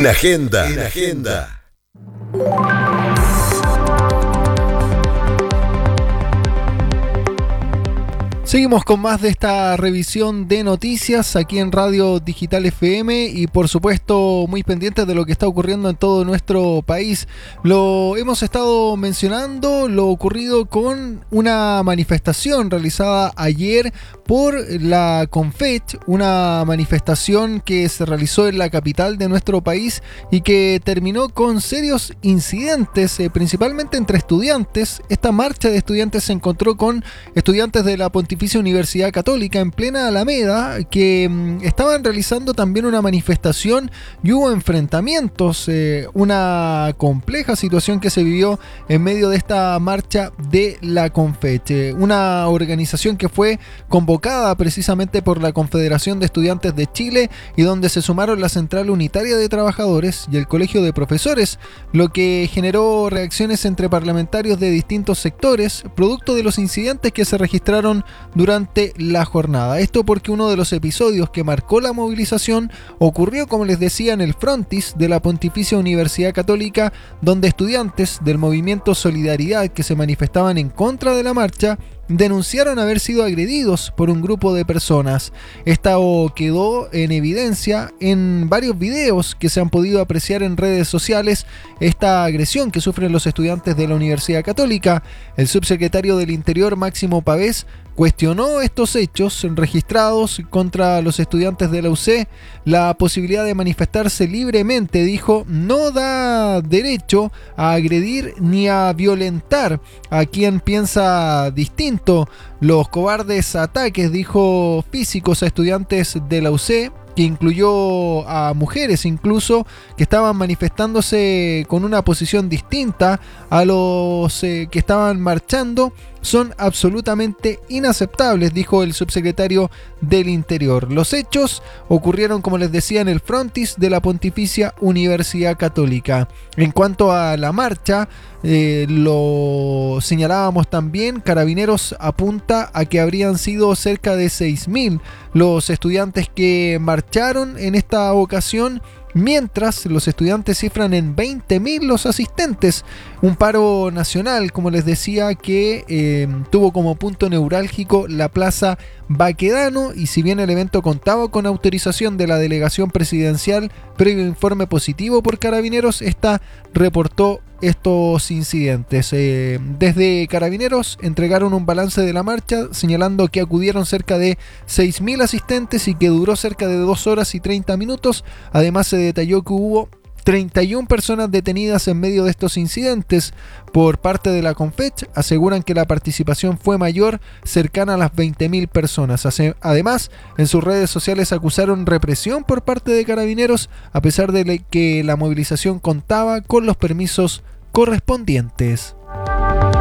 En Agenda. En Agenda. Seguimos con más de esta revisión de noticias aquí en Radio Digital FM y por supuesto muy pendientes de lo que está ocurriendo en todo nuestro país. Lo hemos estado mencionando, lo ocurrido con una manifestación realizada ayer por la CONFECH, una manifestación que se realizó en la capital de nuestro país y que terminó con serios incidentes, principalmente entre estudiantes. Esta marcha de estudiantes se encontró con estudiantes de la Pontificia Universidad Católica en plena Alameda que estaban realizando también una manifestación y hubo enfrentamientos, una compleja situación que se vivió en medio de esta marcha de la CONFECH, una organización que fue convocada precisamente por la Confederación de Estudiantes de Chile y donde se sumaron la Central Unitaria de Trabajadores y el Colegio de Profesores, lo que generó reacciones entre parlamentarios de distintos sectores, producto de los incidentes que se registraron durante la jornada. Esto porque uno de los episodios que marcó la movilización ocurrió, como les decía, en el frontis de la Pontificia Universidad Católica, donde estudiantes del movimiento Solidaridad que se manifestaban en contra de la marcha denunciaron haber sido agredidos por un grupo de personas. Esto quedó en evidencia en varios videos que se han podido apreciar en redes sociales, esta agresión que sufren los estudiantes de la Universidad Católica. El subsecretario del Interior, Máximo Pavés, cuestionó estos hechos registrados contra los estudiantes de la UC. La posibilidad de manifestarse libremente, dijo, no da derecho a agredir ni a violentar a quien piensa distinto. Los cobardes ataques, dijo, físicos a estudiantes de la UC, que incluyó a mujeres incluso, que estaban manifestándose con una posición distinta a los que estaban marchando, son absolutamente inaceptables, dijo el subsecretario del Interior. Los hechos ocurrieron, como les decía, en el frontis de la Pontificia Universidad Católica. En cuanto a la marcha, lo señalábamos también, Carabineros apunta a que habrían sido cerca de 6.000 los estudiantes que marcharon en esta ocasión, mientras los estudiantes cifran en 20.000 los asistentes. Un paro nacional, como les decía, que tuvo como punto neurálgico la Plaza Baquedano, y si bien el evento contaba con autorización de la delegación presidencial previo informe positivo por Carabineros, esta reportó estos incidentes. Desde Carabineros entregaron un balance de la marcha señalando que acudieron cerca de 6.000 asistentes y que duró cerca de 2 horas y 30 minutos. Además se detalló que hubo 31 personas detenidas en medio de estos incidentes. Por parte de la CONFECH aseguran que la participación fue mayor, cercana a las 20.000 personas. Además, en sus redes sociales acusaron represión por parte de Carabineros, a pesar de que la movilización contaba con los permisos correspondientes.